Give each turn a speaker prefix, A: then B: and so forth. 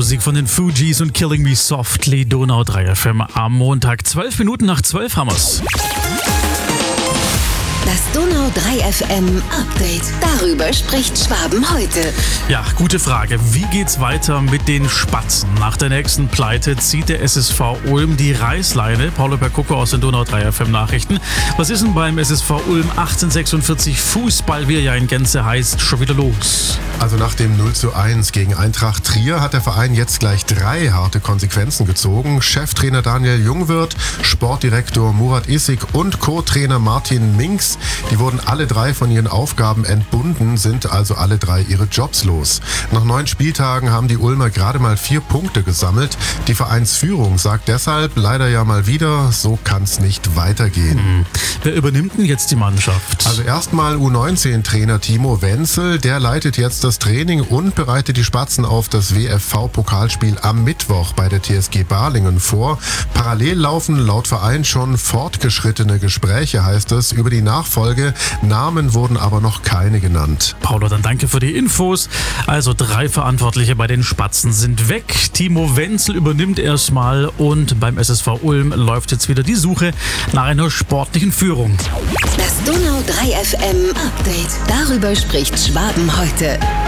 A: Musik von den Fugees und Killing Me Softly, Donau 3 FM am Montag. 12 Minuten nach 12 haben wir's.
B: Das Donau 3 FM Update. Darüber spricht Schwaben heute.
A: Ja, gute Frage. Wie geht's weiter mit den Spatzen? Nach der nächsten Pleite zieht der SSV Ulm die Reißleine. Paulo Percucco aus den Donau 3 FM Nachrichten. Was ist denn beim SSV Ulm 1846 Fußball, wie er ja in Gänze heißt, schon wieder los?
C: Also nach dem 0:1 gegen Eintracht Trier hat der Verein jetzt gleich 3 harte Konsequenzen gezogen. Cheftrainer Daniel Jungwirth, Sportdirektor Murat Isik und Co-Trainer Martin Minks, die wurden alle 3 von ihren Aufgaben entbunden, sind also alle 3 ihre Jobs los. Nach 9 Spieltagen haben die Ulmer gerade mal 4 Punkte gesammelt. Die Vereinsführung sagt deshalb leider ja mal wieder, so kann's nicht weitergehen.
A: Wer übernimmt denn jetzt die Mannschaft?
C: Also erstmal U19-Trainer Timo Wenzel, der leitet jetzt das Training und bereitet die Spatzen auf das WFV-Pokalspiel am Mittwoch bei der TSG Balingen vor. Parallel laufen laut Verein schon fortgeschrittene Gespräche, heißt es, über die Nachfolge. Namen wurden aber noch keine genannt.
A: Paulo, dann danke für die Infos. Also 3 Verantwortliche bei den Spatzen sind weg. Timo Wenzel übernimmt erstmal und beim SSV Ulm läuft jetzt wieder die Suche nach einer sportlichen Führung.
B: Das Donau 3 FM Update. Darüber spricht Schwaben heute.